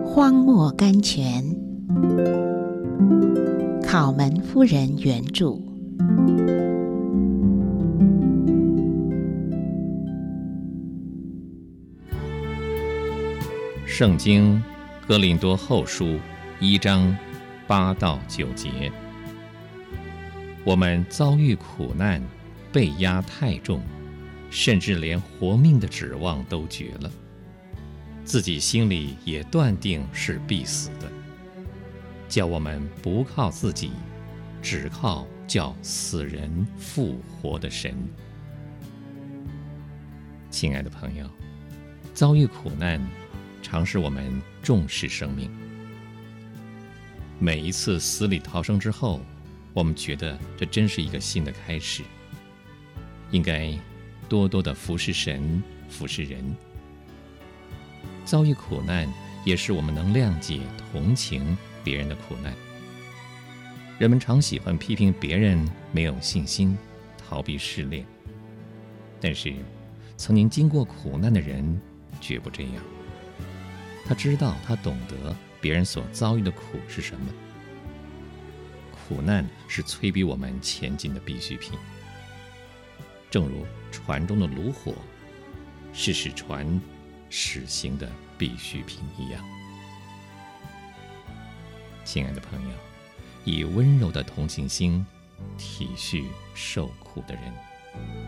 荒漠甘泉，考门夫人原著。 圣经哥林多后书1章8到9节，我们遭遇苦难，被压太重，甚至连活命的指望都绝了，自己心里也断定是必死的，叫我们不靠自己，只靠叫死人复活的神。亲爱的朋友，遭遇苦难常使我们重视生命。每一次死里逃生之后，我们觉得这真是一个新的开始，应该多多的服侍神，服侍人。遭遇苦难也使我们能谅解同情别人的苦难。人们常喜欢批评别人没有信心，逃避试炼，但是曾经经过苦难的人绝不这样。他知道，他懂得别人所遭遇的苦是什么。苦难是催逼我们前进的必需品，正如船中的炉火是使船驶行的必需品一样。亲爱的朋友，以温柔的同情心体恤受苦的人。